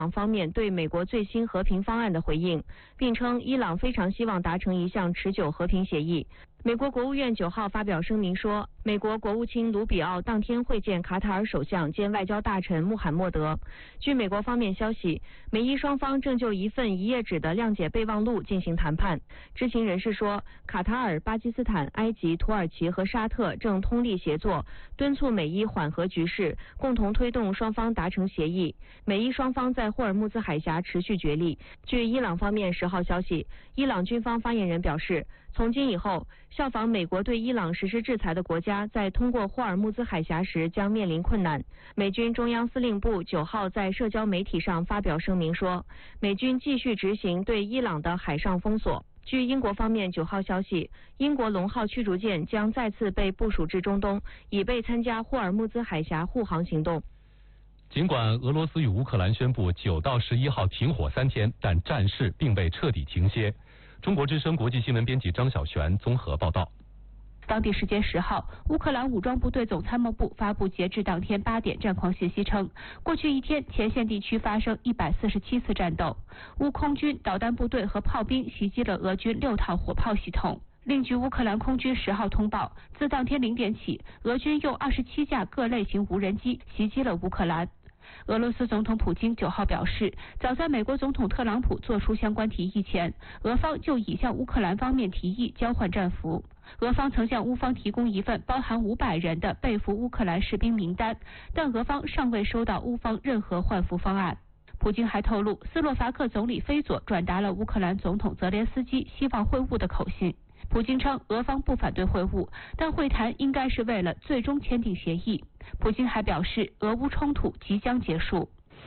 方面对美国最新和平方案的回应，并称伊朗非常希望达成一项持久和平协议。美国国务院9号发表声明说，美国国务卿卢比奥当天会见卡塔尔首相兼外交大臣穆罕默德。据美国方面消息，美伊双方正就一份1页纸的谅解备忘录进行谈判。知情人士说，卡塔尔、巴基斯坦、埃及、土耳其和沙特正通力协作，敦促美伊缓和局势，共同推动双方达成协议。美伊双方在霍尔木兹海峡持续角力。据伊朗方面10号消息，伊朗军方发言人表示，从今以后，效仿美国对伊朗实施制裁的国家在通过霍尔木兹海峡时将面临困难。美军中央司令部9号在社交媒体上发表声明说，美军继续执行对伊朗的海上封锁。据英国方面9号消息，英国龙号驱逐舰将再次被部署至中东，以备参加霍尔木兹海峡护航行动。 尽管俄罗斯与乌克兰宣布9到11号停火3天，但战事并未彻底停歇。中国之声国际新闻编辑张小璇综合报道。 当地时间10号，乌克兰武装部队总参谋部发布截至当天8点战况信息称，过去一天前线地区发生147次战斗，乌空军、导弹部队和炮兵袭击了俄军6套火炮系统。另据乌克兰空军10号通报，自当天0点起，俄军用27架各类型无人机袭击了乌克兰。俄罗斯总统普京9号表示，早在美国总统特朗普做出相关提议前，俄方就已向乌克兰方面提议交换战俘。俄方曾向乌方提供一份包含500人的被俘乌克兰士兵名单，但俄方尚未收到乌方任何换俘方案。普京还透露，斯洛伐克总理菲佐转达了乌克兰总统泽连斯基希望会晤的口信。普京称，俄方不反对会晤，但会谈应该是为了最终签订协议。普京还表示，俄乌冲突即将结束。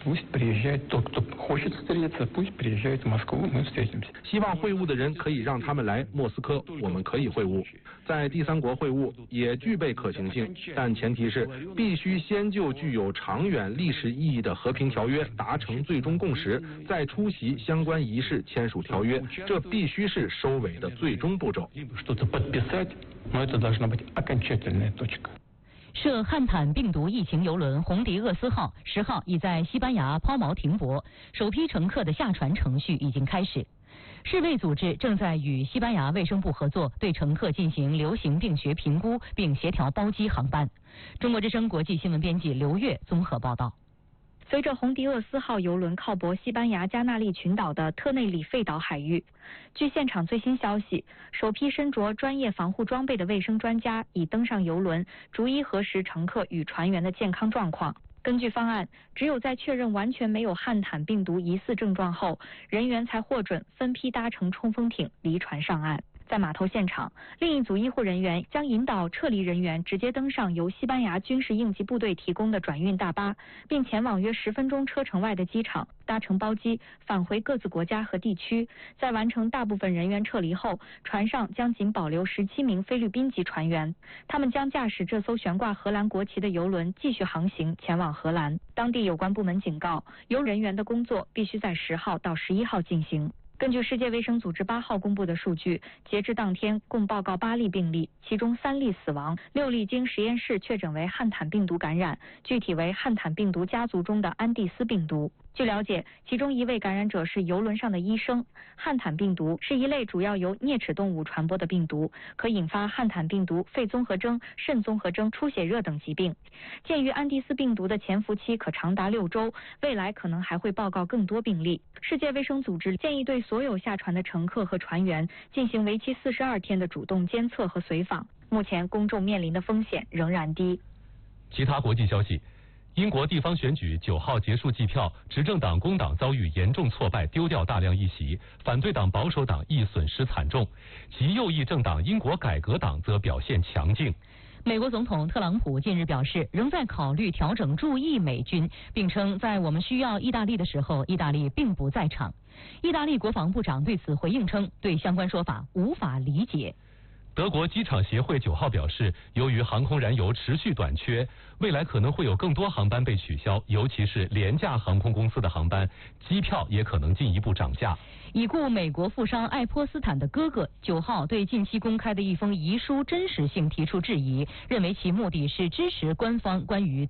希望会晤的人可以让他们来莫斯科，我们可以会晤。在第三国会晤也具备可行性，但前提是必须先就具有长远历史意义的和平条约达成最终共识，再出席相关仪式签署条约，这必须是收尾的最终步骤。 涉汉坦病毒疫情邮轮红迪厄斯号10号已在西班牙抛锚停泊，首批乘客的下船程序已经开始。世卫组织正在与西班牙卫生部合作，对乘客进行流行病学评估，并协调包机航班。中国之声国际新闻编辑刘月综合报道。 随着红迪厄斯号邮轮靠泊西班牙加纳利群岛的特内里费岛海域，据现场最新消息，首批身着专业防护装备的卫生专家已登上邮轮，逐一核实乘客与船员的健康状况。根据方案，只有在确认完全没有汉坦病毒疑似症状后，人员才获准分批搭乘冲锋艇离船上岸。在码头现场，另一组医护人员将引导撤离人员直接登上由西班牙军事应急部队提供的转运大巴，并前往约10分钟车程外的机场，搭乘包机返回各自国家和地区。在完成大部分人员撤离后，船上将仅保留17名菲律宾籍船员，他们将驾驶这艘悬挂荷兰国旗的邮轮继续航行前往荷兰。当地有关部门警告，邮轮人员的工作必须在10号到11号进行。根据世界卫生组织8号公布的数据，截至当天共报告8例病例，其中3例死亡，6例经实验室确诊为汉坦病毒感染，具体为汉坦病毒家族中的安地斯病毒。据了解，其中1位感染者是邮轮上的医生。汉坦病毒是一类主要由啮齿动物传播的病毒，可引发汉坦病毒、肺综合征、肾综合征、出血热等疾病。鉴于安地斯病毒的潜伏期可长达6周，未来可能还会报告更多病例。世界卫生组织建议对所有下船的乘客和船员进行为期42天的主动监测和随访。目前公众面临的风险仍然低。 其他国际消息。英国地方选举9号结束计票，执政党工党遭遇严重挫败，丢掉大量议席，反对党保守党亦损失惨重，极右翼政党英国改革党则表现强劲。 美国总统特朗普近日表示，仍在考虑调整驻意美军，并称在我们需要意大利的时候，意大利并不在场。意大利国防部长对此回应称，对相关说法无法理解。 德国机场协会9号表示，由于航空燃油持续短缺，未来可能会有更多航班被取消，尤其是廉价航空公司的航班，机票也可能进一步涨价。 已故美国富商爱泼斯坦的哥哥9号对近期公开的一封遗书真实性提出质疑，认为其目的是支持官方关于